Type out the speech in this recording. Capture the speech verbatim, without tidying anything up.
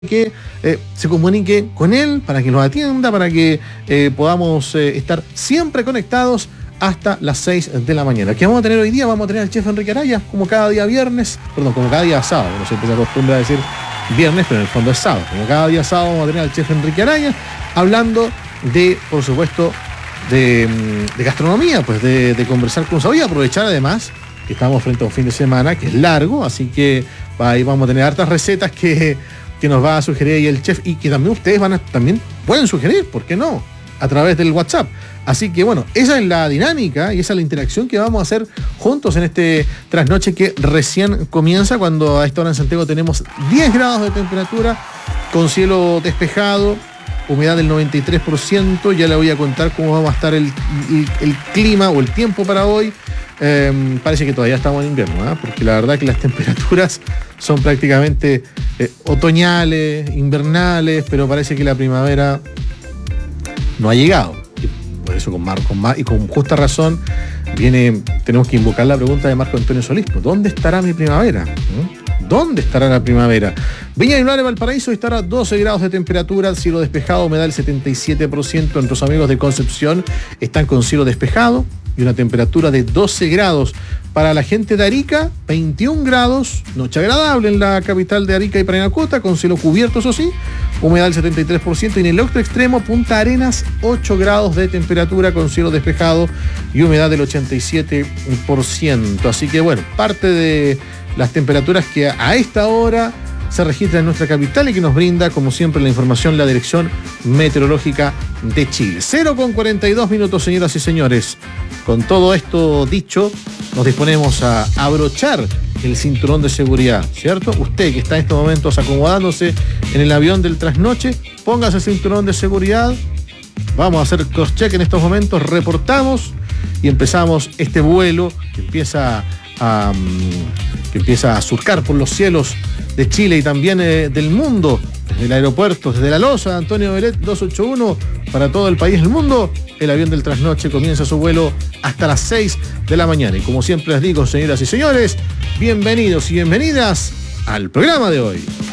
que eh, se comunique con él, para que nos atienda, para que eh, podamos eh, estar siempre conectados hasta las seis de la mañana. ¿Qué vamos a tener hoy día? Vamos a tener al chef Enrique Araya, como cada día viernes, perdón, como cada día sábado, no siempre se acostumbra a decir viernes, pero en el fondo es sábado. Como cada día sábado vamos a tener al chef Enrique Araya, hablando de, por supuesto, de, de gastronomía, pues de, de conversar con nosotros y aprovechar además que estamos frente a un fin de semana que es largo, así que ahí vamos a tener hartas recetas que que nos va a sugerir ahí el chef y que también ustedes van a, también pueden sugerir, ¿por qué no? A través del WhatsApp. Así que bueno, esa es la dinámica y esa es la interacción que vamos a hacer juntos en este trasnoche que recién comienza, cuando a esta hora en Santiago tenemos diez grados de temperatura, con cielo despejado, humedad del noventa y tres por ciento. Ya le voy a contar cómo va a estar el, el, el clima o el tiempo para hoy. Eh, parece que todavía estamos en invierno, ¿eh? Porque la verdad que las temperaturas son prácticamente eh, otoñales, invernales, pero parece que la primavera no ha llegado. Y por eso con, Mar, con Mar, y con justa razón viene, tenemos que invocar la pregunta de Marco Antonio Solís: ¿dónde estará mi primavera? ¿Mm? ¿Dónde estará la primavera? Viña del Mar de Valparaíso estará a doce grados de temperatura, cielo despejado, humedad del setenta y siete por ciento. Nuestros amigos de Concepción están con cielo despejado y una temperatura de doce grados. Para la gente de Arica, veintiún grados, noche agradable en la capital de Arica y Parinacota, con cielo cubierto, eso sí, humedad del setenta y tres por ciento. Y en el otro extremo, Punta Arenas, ocho grados de temperatura, con cielo despejado y humedad del ochenta y siete por ciento. Así que bueno, parte de las temperaturas que a esta hora se registra en nuestra capital y que nos brinda, como siempre, la información la Dirección Meteorológica de Chile. cero con cuarenta y dos minutos, señoras y señores. Con todo esto dicho, nos disponemos a abrochar el cinturón de seguridad, ¿cierto? Usted que está en estos momentos acomodándose en el avión del trasnoche, póngase el cinturón de seguridad. Vamos a hacer crosscheck en estos momentos, reportamos y empezamos este vuelo que empieza a, que empieza a surcar por los cielos de Chile y también eh, del mundo, desde el aeropuerto, desde La Loza, Antonio Belet doscientos ochenta y uno, para todo el país del mundo. El avión del trasnoche comienza su vuelo hasta las seis de la mañana. Y como siempre les digo, señoras y señores, bienvenidos y bienvenidas al programa de hoy.